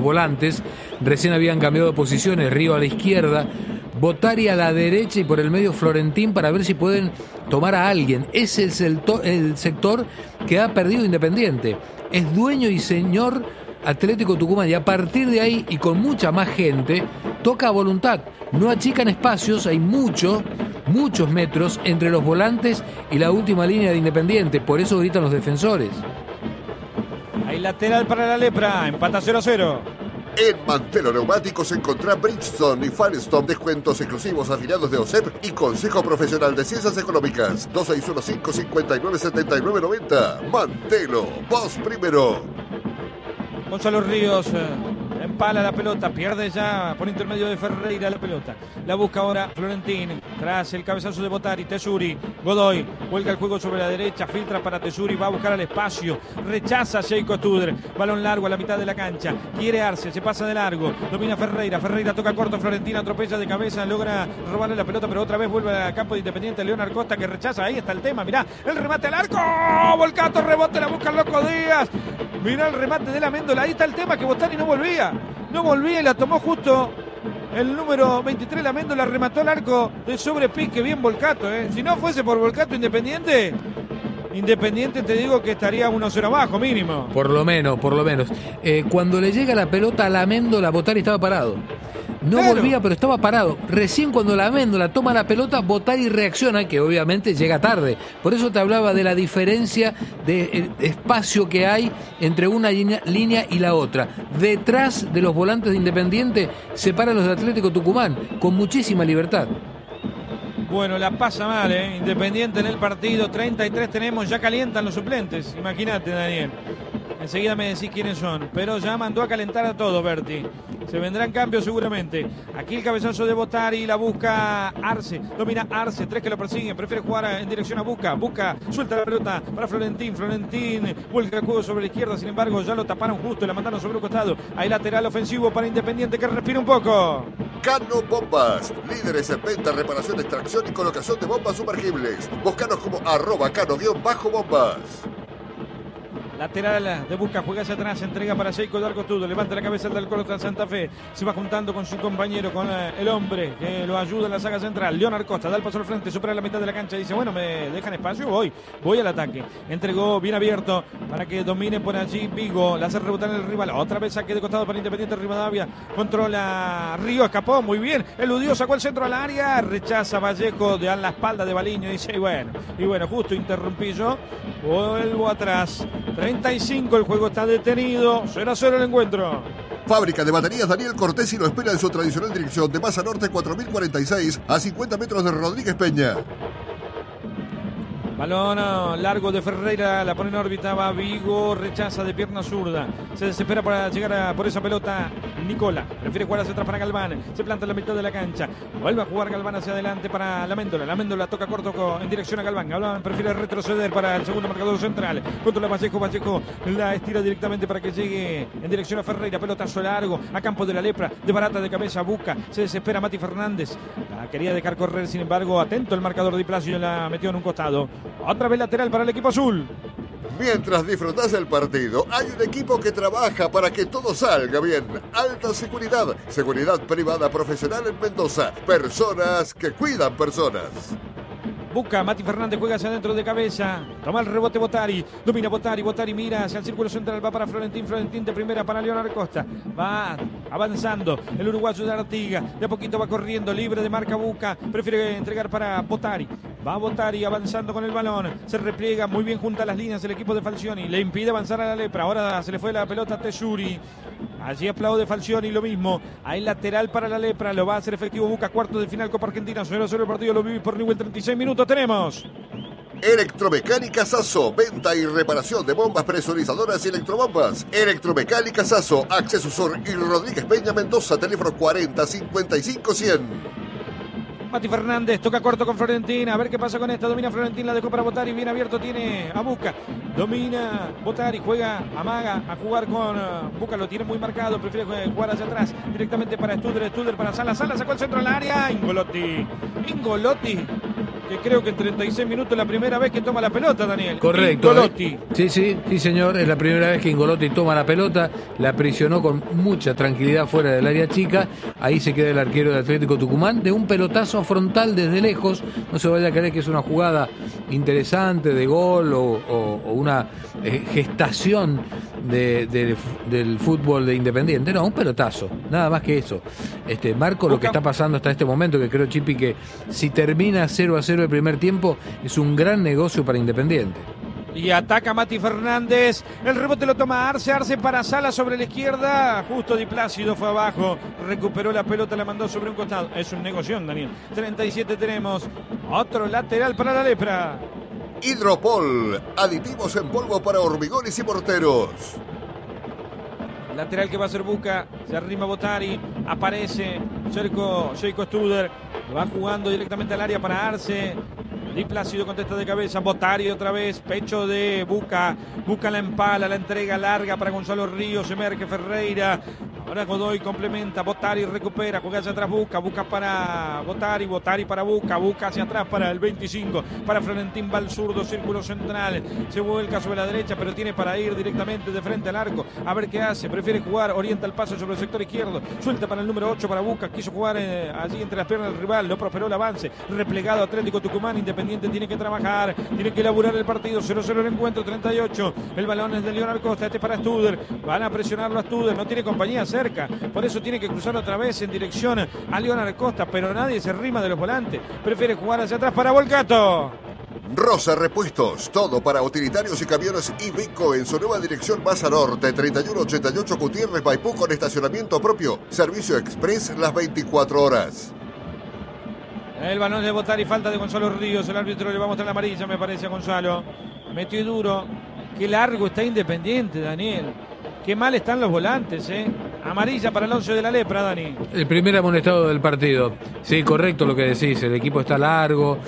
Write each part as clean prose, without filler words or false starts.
volantes. Recién habían cambiado de posiciones, Río a la izquierda, Bottari a la derecha y por el medio Florentín para ver si pueden tomar a alguien. Ese es el sector que ha perdido Independiente. Es dueño y señor Atlético Tucumán y a partir de ahí y con mucha más gente toca a voluntad. No achican espacios, hay muchos metros entre los volantes y la última línea de Independiente. Por eso gritan los defensores. Hay lateral para la Lepra, empata 0-0. En Mantelo Neumáticos encontrá Bridgestone y Firestone, descuentos exclusivos afiliados de OSEP y Consejo Profesional de Ciencias Económicas. 2615-597990. Mantelo, vos primero. Gonzalo Ríos empala la pelota, pierde ya por intermedio de Ferreira la pelota. La busca ahora Florentín, tras el cabezazo de Bottari, Tesuri, Godoy, vuelca el juego sobre la derecha, filtra para Tesuri, va a buscar al espacio, rechaza a Sheiko Studer, balón largo a la mitad de la cancha, quiere Arce, se pasa de largo, domina Ferreira, Ferreira toca corto, Florentín atropella de cabeza, logra robarle la pelota, pero otra vez vuelve a campo de Independiente, Leonard Costa que rechaza, ahí está el tema, mirá, el remate al arco, Volcato, rebote, la busca el Loco Díaz, mirá el remate de la Méndola, ahí está el tema que Bottari no volvía y la tomó justo el número 23, la Méndola remató el arco de sobrepique, bien Volcato, Si no fuese por Volcato Independiente te digo que estaría 1-0 abajo mínimo. Por lo menos. Cuando le llega la pelota a la Méndola, Bottari estaba parado. No claro. Volvía, pero estaba parado. Recién cuando la Méndola toma la pelota, Bottari reacciona, que obviamente llega tarde. Por eso te hablaba de la diferencia de espacio que hay entre una línea y la otra. Detrás de los volantes de Independiente se paran los de Atlético Tucumán, con muchísima libertad. Bueno, la pasa mal, Independiente en el partido. 33 tenemos, ya calientan los suplentes. Imagínate, Daniel. Enseguida me decís quiénes son. Pero ya mandó a calentar a todos, Berti. Se vendrán cambios seguramente. Aquí el cabezazo de Bottari, la busca Arce. Domina Arce, 3 que lo persiguen. Prefiere jugar en dirección a Busca. Busca, suelta la pelota para Florentín. Florentín vuelca el juego sobre la izquierda. Sin embargo, ya lo taparon justo y la mandaron sobre el costado. Hay lateral ofensivo para Independiente que respira un poco. Cano Bombas, líderes en venta, reparación, extracción y colocación de bombas sumergibles. Búscanos como @cano_bombas. Lateral de Busca, juega hacia atrás, entrega para Sheiko Darko Tudo, levanta la cabeza del Colo Santa Fe, se va juntando con su compañero, con el hombre que lo ayuda en la saga central, Leonard Costa, da el paso al frente, supera la mitad de la cancha, dice, bueno, me dejan espacio, voy al ataque, entregó bien abierto para que domine por allí Vigo, la hace rebotar en el rival, otra vez saque de costado para Independiente Rivadavia, controla Río, escapó muy bien, eludió, sacó el centro al área, rechaza Vallejo de a la espalda de Baliño, dice, y bueno, justo interrumpí yo, vuelvo atrás. 35, el juego está detenido, 0-0 el encuentro. Fábrica de baterías Daniel Cortesi lo espera en su tradicional dirección de Masa Norte 4046 a 50 metros de Rodríguez Peña. Balón largo de Ferreira, la pone en órbita, va Vigo, rechaza de pierna zurda, se desespera para llegar por esa pelota Nicola, prefiere jugar hacia atrás para Galván, se planta en la mitad de la cancha, vuelve a jugar Galván hacia adelante para la Méndola toca corto en dirección a Galván prefiere retroceder para el segundo marcador central, controla Vallejo la estira directamente para que llegue en dirección a Ferreira, pelotazo largo, a campo de la Lepra, de barata de cabeza, busca, se desespera Mati Fernández, la quería dejar correr, sin embargo, atento el marcador de Placio, la metió en un costado. Otra vez lateral para el equipo azul. Mientras disfrutás el partido, hay un equipo que trabaja para que todo salga bien. Alta Seguridad, seguridad privada profesional en Mendoza. Personas que cuidan personas. Busca, Mati Fernández juega hacia adentro de cabeza, toma el rebote Bottari, domina Bottari mira hacia el círculo central, va para Florentín de primera para Leonardo Costa, va avanzando el uruguayo de Artiga, de a poquito va corriendo, libre de marca Busca, prefiere entregar para Bottari, va Bottari avanzando con el balón, se repliega muy bien junto a las líneas el equipo de Falcioni, le impide avanzar a la Lepra, ahora se le fue la pelota a Tesuri, allí aplaude Falcioni, lo mismo, hay lateral para la Lepra, lo va a hacer efectivo Busca, cuarto de final Copa Argentina, 0-0 el partido, lo vive por Newell, 36 minutos tenemos. Electromecánica Sasso, venta y reparación de bombas presurizadoras y electrobombas. Electromecánica Sasso, Acceso Sur y Rodríguez Peña Mendoza, teléfono 40 55 100. Mati Fernández toca corto con Florentín, a ver qué pasa con esta, domina Florentín, la dejó para Bottari, bien abierto tiene a Busca, domina Bottari, juega, amaga a jugar con Busca, lo tiene muy marcado, prefiere jugar hacia atrás, directamente para Studer para Sala sacó el centro al área, Ingolotti, que creo que en 36 minutos es la primera vez que toma la pelota, Daniel. Correcto. Ingolotti. Sí, señor, es la primera vez que Ingolotti toma la pelota, la aprisionó con mucha tranquilidad fuera del área chica, ahí se queda el arquero de Atlético Tucumán, de un pelotazo frontal desde lejos, no se vaya a creer que es una jugada interesante de gol o una gestación del fútbol de Independiente, no, un pelotazo, nada más que eso. Marco lo que está pasando hasta este momento, que creo, Chipi, que si termina 0-0 el primer tiempo, es un gran negocio para Independiente. Y ataca Mati Fernández, el rebote lo toma Arce para Sala sobre la izquierda, justo Di Plácido fue abajo, recuperó la pelota, la mandó sobre un costado, es un negocio, Daniel. 37 tenemos, otro lateral para la Lepra. Hidropol, aditivos en polvo para hormigones y morteros. Lateral que va a ser Buca, se arrima Botari, aparece Jacob Studer, va jugando directamente al área para Arce. Di Plácido contesta de cabeza, Botari otra vez, pecho de Buca, Buca la empala, la entrega larga para Gonzalo Ríos, emerge Ferreira, ahora Godoy complementa, Botari recupera, juega hacia atrás Buca, Buca para Botari, Botari para Buca, Buca hacia atrás para el 25, para Florentín, va al zurdo, círculo central, se vuelca sobre la derecha, pero tiene para ir directamente de frente al arco, a ver qué hace, prefiere jugar, orienta el paso sobre el sector izquierdo, suelta para el número 8 para Buca, quiso jugar allí entre las piernas del rival, no prosperó el avance, replegado Atlético Tucumán, Independiente tiene que trabajar, tiene que elaborar el partido, 0-0 el encuentro, 38, el balón es de Leonardo Costa, para Studer, van a presionarlo a Studer, no tiene compañía cerca, por eso tiene que cruzar otra vez en dirección a Leonardo Costa, pero nadie se rima de los volantes, prefiere jugar hacia atrás para Volcato. Rosa Repuestos, todo para utilitarios y camiones Iveco en su nueva dirección Baza Norte, 3188 Gutiérrez Maipú con estacionamiento propio, servicio express las 24 horas. El balón de Botari, falta de Gonzalo Ríos, el árbitro le va a mostrar la amarilla, me parece, a Gonzalo. Metió duro. Qué largo está Independiente, Daniel. Qué mal están los volantes, Amarilla para el 11 de la Lepra, Dani. El primer amonestado del partido. Sí, correcto lo que decís. El equipo está largo,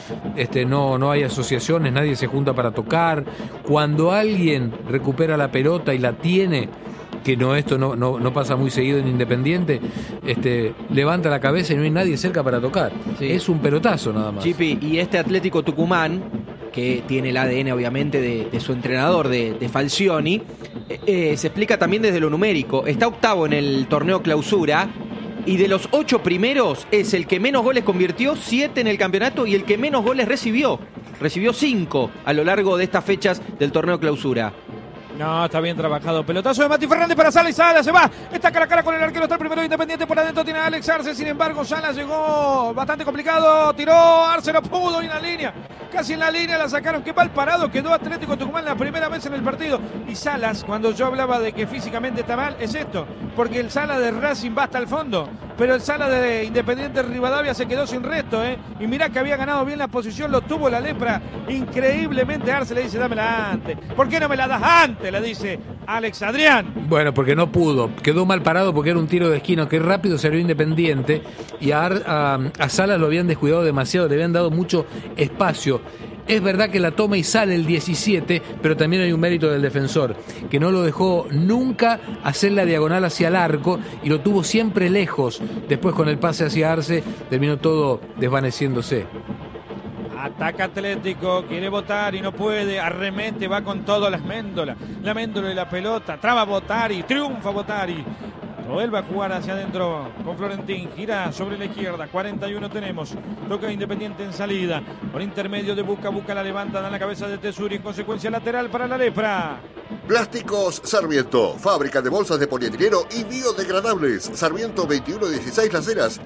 no hay asociaciones, nadie se junta para tocar. Cuando alguien recupera la pelota y la tiene, que esto no pasa muy seguido en Independiente, levanta la cabeza y no hay nadie cerca para tocar. Sí. Es un pelotazo nada más. Chipi, y Atlético Tucumán, que tiene el ADN obviamente de su entrenador, de Falcioni, se explica también desde lo numérico. Está octavo en el torneo clausura y de los 8 primeros es el que menos goles convirtió, 7 en el campeonato, y el que menos goles recibió 5 a lo largo de estas fechas del torneo clausura. No, está bien trabajado. Pelotazo de Mati Fernández para Sala, y Sala se va. Está cara a cara con el arquero, está el primero Independiente, por adentro tiene a Alex Arce. Sin embargo, Sala llegó bastante complicado. Tiró, Arce no pudo, y en la línea. Casi en la línea la sacaron. Qué mal parado quedó Atlético Tucumán la primera vez en el partido. Y Salas, cuando yo hablaba de que físicamente está mal, es esto. Porque el Sala de Racing va hasta el fondo. Pero el Sala de Independiente Rivadavia se quedó sin resto, Y mirá que había ganado bien la posición, lo tuvo la Lepra. Increíblemente Arce le dice, dámela antes. ¿Por qué no me la das antes? Le dice Alex Adrián. Bueno, porque no pudo. Quedó mal parado porque era un tiro de esquina que rápido salió Independiente. Y a Salas lo habían descuidado demasiado, le habían dado mucho espacio. Es verdad que la toma y sale el 17, pero también hay un mérito del defensor, que no lo dejó nunca hacer la diagonal hacia el arco y lo tuvo siempre lejos. Después con el pase hacia Arce terminó todo desvaneciéndose. Ataca Atlético, quiere votar y no puede, arremete, va con todo la Méndola y la pelota, traba Botari, triunfa Botari. Vuelve a jugar hacia adentro con Florentín, gira sobre la izquierda, 41 tenemos, toca Independiente en salida, por intermedio de Buca, la levanta, da la cabeza de Tesuri, en consecuencia lateral para la Lepra. Plásticos Sarmiento, fábrica de bolsas de polietileno y biodegradables. Sarmiento 2116 Las Heras,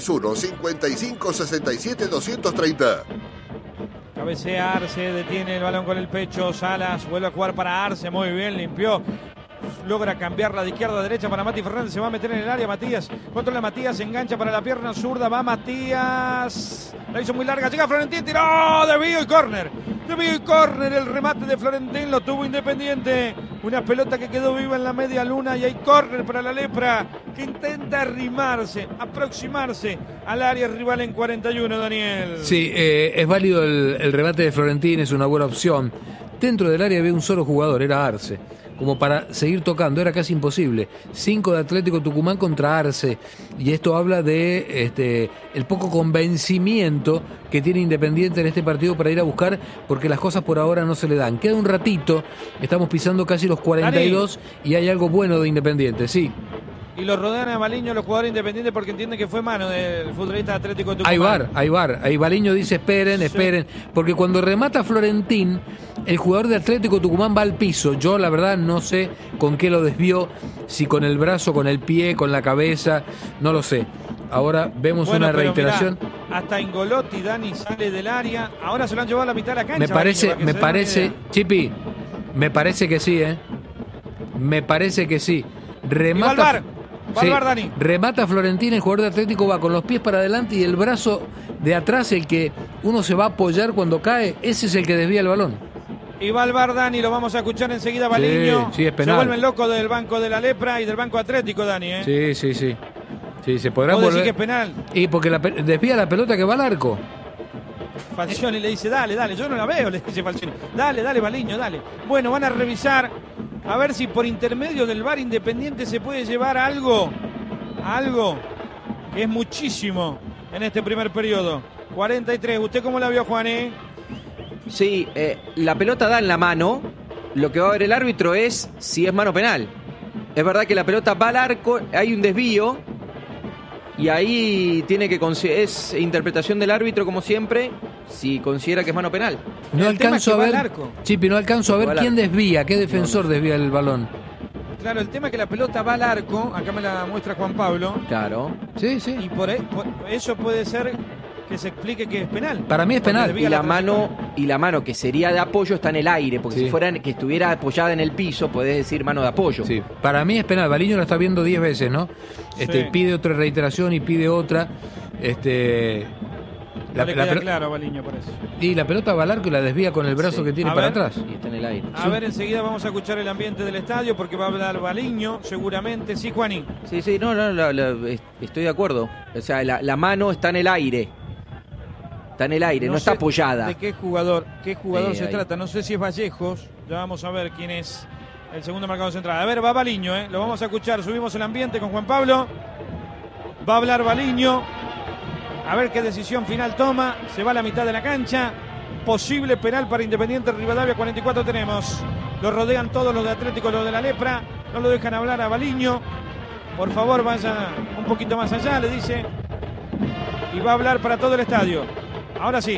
261-5567-230. Cabecea Arce, detiene el balón con el pecho, Salas vuelve a jugar para Arce, muy bien, limpió. Logra cambiarla de izquierda a derecha para Mati Fernández, se va a meter en el área Matías, controla Matías, engancha para la pierna zurda, va Matías, la hizo muy larga, llega Florentín, tiró, desvío y córner, el remate de Florentín lo tuvo Independiente, una pelota que quedó viva en la media luna y hay córner para la Lepra, que intenta arrimarse, aproximarse al área rival en 41, Daniel. Sí, es válido el remate de Florentín, es una buena opción. Dentro del área había un solo jugador, era Arce. Como para seguir tocando, era casi imposible. 5 de Atlético Tucumán contra Arce. Y esto habla de el poco convencimiento que tiene Independiente en este partido para ir a buscar, porque las cosas por ahora no se le dan. Queda un ratito, estamos pisando casi los 42 y hay algo bueno de Independiente, sí. Y lo rodean a Baliño los jugadores independientes porque entienden que fue mano del futbolista Atlético de Tucumán. Hay VAR. Ahí Baliño dice esperen. Porque cuando remata Florentín, el jugador de Atlético Tucumán va al piso. Yo la verdad no sé con qué lo desvió, si con el brazo, con el pie, con la cabeza, no lo sé. Ahora vemos una reiteración. Mirá, hasta Ingolotti, Dani, sale del área. Ahora se lo han llevado a la mitad de la cancha. Me parece, Chipi, me parece que sí, Me parece que sí. Remata. Dani. Remata Florentín, el jugador de Atlético va con los pies para adelante y el brazo de atrás, el que uno se va a apoyar cuando cae, ese es el que desvía el balón. Y va al VAR, Dani, lo vamos a escuchar enseguida, Baliño. Sí, es penal. Se vuelven locos del banco de la Lepra y del banco Atlético, Dani, Sí, se podrá volver. Decir que es penal. Y porque desvía la pelota que va al arco. Falcioni le dice, dale, yo no la veo, le dice Falcioni. Dale, Baliño, dale. Bueno, van a revisar a ver si por intermedio del VAR Independiente se puede llevar algo que es muchísimo en este primer periodo. 43, ¿usted cómo la vio, Juan? Sí, la pelota da en la mano, lo que va a ver el árbitro es si es mano penal. Es verdad que la pelota va al arco, hay un desvío y ahí tiene que es interpretación del árbitro como siempre, si considera que es mano penal. No alcanzo a ver, Chipi, no alcanzo a ver quién desvía, qué defensor desvía el balón. Claro, el tema es que la pelota va al arco, acá me la muestra Juan Pablo. Claro. Sí. Y por eso puede ser que se explique que es penal. Para mí es penal. Y la mano que sería de apoyo está en el aire, porque si fuera que estuviera apoyada en el piso, podés decir mano de apoyo. Sí, para mí es penal. Baliño lo está viendo 10 veces, ¿no? Pide otra reiteración y pide otra. No le queda claro a Baliño por eso. Y la pelota va al arco y la desvía con el brazo que tiene para atrás. Y está en el aire. A ver, enseguida vamos a escuchar el ambiente del estadio porque va a hablar Baliño, seguramente. Sí, Juaní. Sí, estoy de acuerdo. O sea, la mano está en el aire. Está en el aire, no está apoyada. ¿De qué jugador se trata? No sé si es Vallejos. Ya vamos a ver quién es el segundo marcador central. A ver, va Baliño, lo vamos a escuchar. Subimos el ambiente con Juan Pablo. Va a hablar Baliño. A ver qué decisión final toma. Se va a la mitad de la cancha. Posible penal para Independiente Rivadavia. 44 tenemos. Lo rodean todos los de Atlético, los de la Lepra. No lo dejan hablar a Baliño. Por favor, vaya un poquito más allá, le dice. Y va a hablar para todo el estadio. Ahora sí.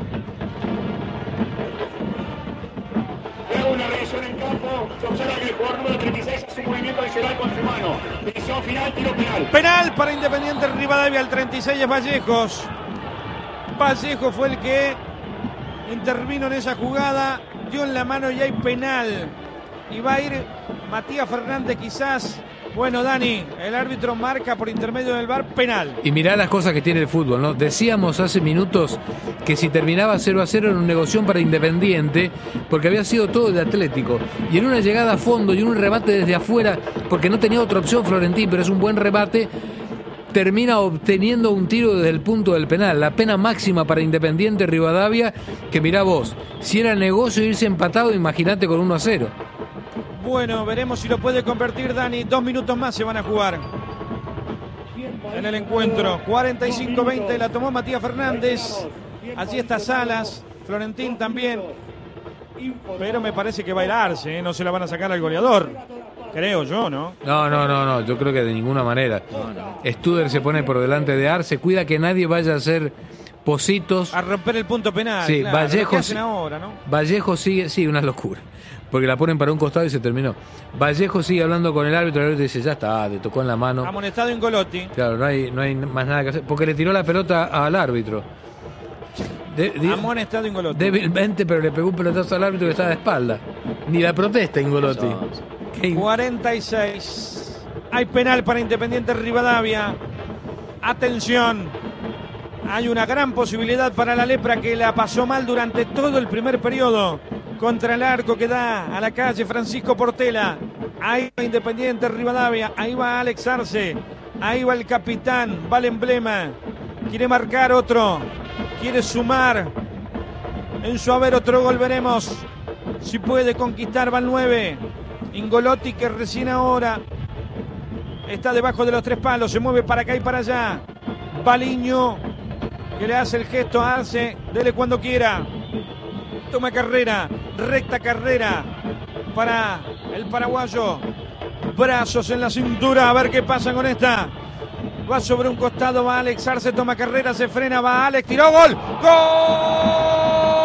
Luego una revisión en campo. Se observa que el jugador número 36 hace un movimiento adicional con su mano. Decisión final, tiro penal. Penal para Independiente Rivadavia. El 36 es Vallejos. Vallejos fue el que intervino en esa jugada. Dio en la mano y hay penal. Y va a ir Matías Fernández quizás. Bueno, Dani, el árbitro marca por intermedio del VAR penal. Y mirá las cosas que tiene el fútbol, ¿no? Decíamos hace minutos que si terminaba 0-0 era una negocio para Independiente, porque había sido todo de Atlético. Y en una llegada a fondo y en un remate desde afuera, porque no tenía otra opción Florentín, pero es un buen remate, termina obteniendo un tiro desde el punto del penal. La pena máxima para Independiente Rivadavia, que mirá vos, si era negocio irse empatado, imagínate con 1-0. Bueno, veremos si lo puede convertir Dani. 2 minutos más se van a jugar en el encuentro. 45-20 la tomó Matías Fernández. Allí está Salas, Florentín también. Pero me parece que va a ir Arce, no se la van a sacar al goleador. Creo yo, ¿no? No, yo creo que de ninguna manera. Studer se pone por delante de Arce, cuida que nadie vaya a hacer positos. A romper el punto penal. Sí, claro, Vallejos, ahora, ¿no? Vallejos sigue, sí, una locura. Porque la ponen para un costado y se terminó. Vallejo sigue hablando con el árbitro dice, ya está, le tocó en la mano. Amonestado Ingolotti. Claro, no hay más nada que hacer. Porque le tiró la pelota al árbitro. Amonestado Ingolotti. Débilmente, pero le pegó un pelotazo al árbitro que estaba de espalda. Ni la protesta Ingolotti. 46. Hay penal para Independiente Rivadavia. Atención. Hay una gran posibilidad para la Lepra que la pasó mal durante todo el primer periodo. Contra el arco que da a la calle Francisco Portela. Ahí va Independiente Rivadavia. Ahí va Alex Arce. Ahí va el capitán. Va el emblema. Quiere marcar otro. Quiere sumar. En su haber otro gol veremos. Si puede conquistar, va al 9. Ingolotti, que recién ahora está debajo de los 3 palos, se mueve para acá y para allá. Baliño, que le hace el gesto a Arce, dele cuando quiera. Toma carrera, recta carrera para el paraguayo. Brazos en la cintura, a ver qué pasa con esta. Va sobre un costado, va Alex Arce, toma carrera, se frena, va Alex, tiró, gol. ¡Gol!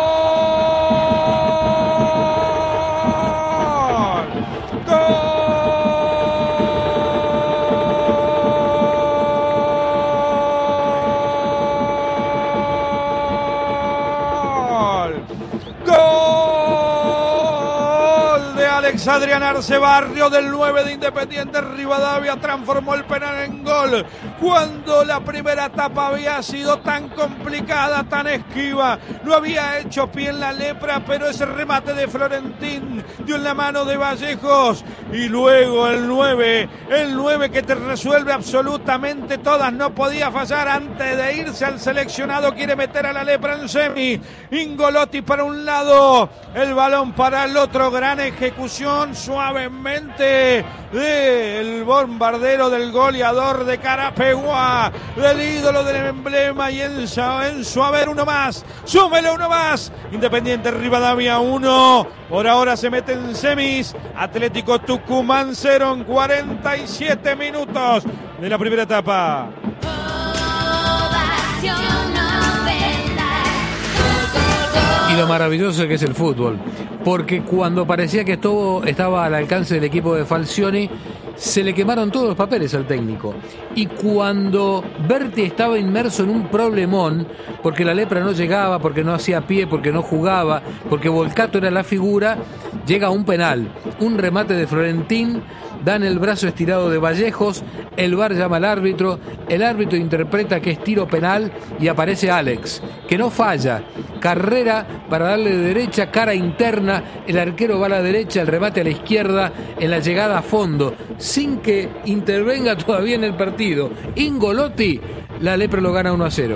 Adrián Arce Barrio, del 9 de Independiente Rivadavia, transformó el penal en gol cuando la primera etapa había sido tan complicada, tan esquiva, no había hecho pie en la lepra, pero ese remate de Florentín dio en la mano de Vallejos y luego el 9 que te resuelve absolutamente todas, no podía fallar. Antes de irse al seleccionado, quiere meter a la lepra en semi. Ingolotti para un lado, el balón para el otro, gran ejecución suavemente del bombardero, del goleador de Carapegua, del ídolo del emblema, y en su haber uno más, súmele uno más. Independiente Rivadavia 1, por ahora se mete en semis. Atlético Tucumán 0 en 47 minutos de la primera etapa. Y lo maravilloso que es el fútbol, porque cuando parecía que todo estaba al alcance del equipo de Falcioni, se le quemaron todos los papeles al técnico. Y cuando Berti estaba inmerso en un problemón, porque la lepra no llegaba, porque no hacía pie, porque no jugaba, porque Volcato era la figura, llega un penal, un remate de Florentín, dan el brazo estirado de Vallejos, el VAR llama al árbitro, el árbitro interpreta que es tiro penal y aparece Alex, que no falla, carrera para darle de derecha, cara interna, el arquero va a la derecha, el remate a la izquierda, en la llegada a fondo, sin que intervenga todavía en el partido. Ingolotti, la lepra lo gana 1-0.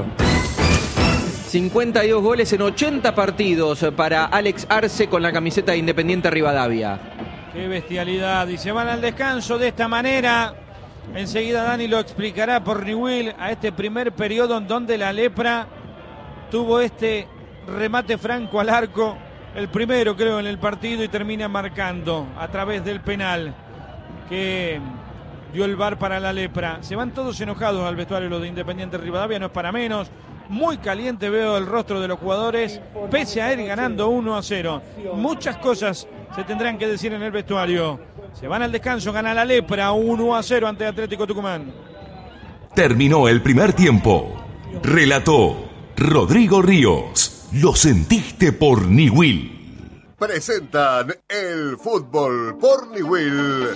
52 goles en 80 partidos para Alex Arce con la camiseta de Independiente Rivadavia. Qué bestialidad, y se van al descanso de esta manera. Enseguida Dani lo explicará por Newell, a este primer periodo en donde la lepra tuvo este remate franco al arco, el primero creo en el partido, y termina marcando a través del penal que dio el VAR para la lepra. Se van todos enojados al vestuario los de Independiente Rivadavia, no es para menos. Muy caliente veo el rostro de los jugadores, pese a ir ganando 1-0. Muchas cosas se tendrán que decir en el vestuario. Se van al descanso, gana la lepra 1-0 ante Atlético Tucumán. Terminó el primer tiempo. Relató Rodrigo Ríos. Lo sentiste por Newell. Presentan el fútbol por Newell.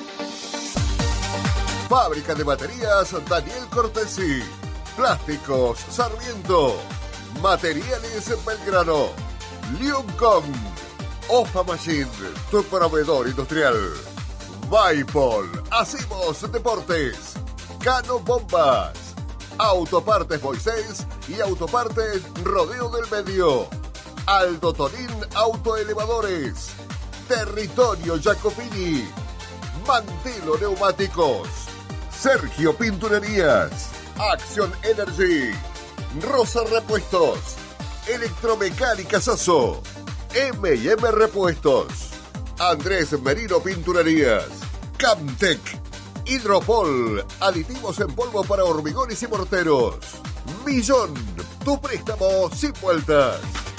Fábrica de baterías Daniel Cortesi. Plásticos Sarmiento. Materiales Belgrano. Liumcom. Ofa Machine, tu proveedor industrial. Vaipol, hacemos deportes. Cano Bombas. Autopartes Moisés y Autopartes Rodeo del Medio. Aldo Tonín Autoelevadores. Territorio Jacopini. Mantilo Neumáticos. Sergio Pinturerías. Action Energy. Rosa Repuestos. Electromecánica Sasso. M&M Repuestos. Andrés Merino Pinturerías. Camtec. Hidropol. Aditivos en polvo para hormigones y morteros. Millón. Tu préstamo sin vueltas.